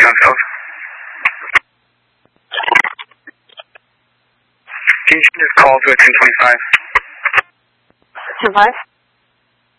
South. Can you just call to a 1025? 10-5?